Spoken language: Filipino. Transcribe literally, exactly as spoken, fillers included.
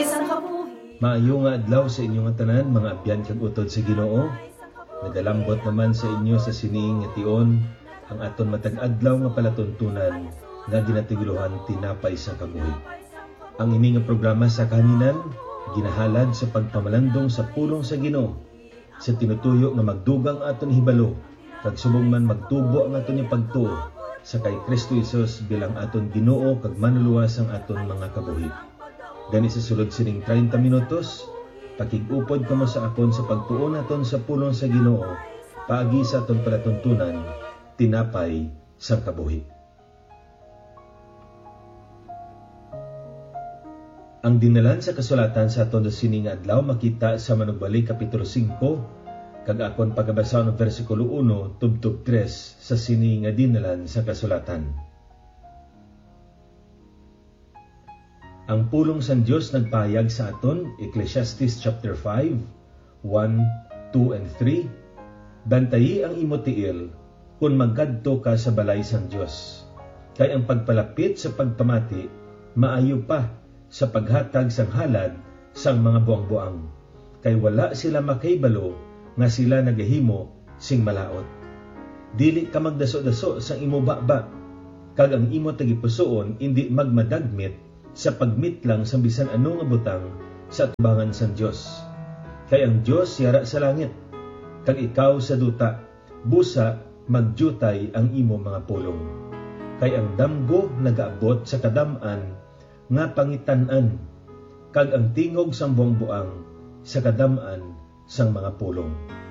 sang kabuhi. Maayo nga adlaw sa inyong tanan, mga abyan kag utod sa Ginoo. Nagalambot naman sa inyo sa siniing nga tion ang aton matag adlaw nga palatuntunan nga ginatiguluhan tinapay sa kabuhi. Ang ini nga programa sa kaninan ginahalad sa pagpamalandong sa pulong sa Ginoo, sa tinutuyo nga magdugang aton hibalo kag subong man magtubo ang aton nga pagtuo sa kay Kristo Jesus bilang aton Ginoo kag manluluwas ang aton mga kabuhi. Gani sa sulod sining thirty minutos, pakig-upod kamo sa akon sa pagtuo naton sa pulong sa Ginoo paagi sa aton palatuntunan tinapay sa kabuhi. Ang dinalan sa kasulatan sa aton sining adlaw makita sa Manugbalik kapitulo five kag akon pagabasa ng versikulo one tubtub three sa sini nga dinalan sa kasulatan. Ang pulong sa Dios nagpahayag sa aton, Ecclesiastes chapter five, one, two and three. Bantayi ang imo tiil kung maggadto ka sa balay sang Dios. Kay ang pagpalapit sa pagpamati maayo pa sa paghatag sang halad sang mga buang-buang. Kay wala sila makaybalo nga sila nagahimo sing malaot. Dili ka magdaso-daso sa imo baba, kag ang imo tagipusoon indi magmadagmit sa pagmitlang sa bisan ano nga butang sa atubangan sang Dios. Kay ang Dios yara sa langit, kag ikaw sa duta, busa magjutay ang imo mga pulong. Kay ang damgo nagaabot sa kadam-an nga pangitan-an, kag ang tingog sang buang-buang sa kadam-an sang mga pulong.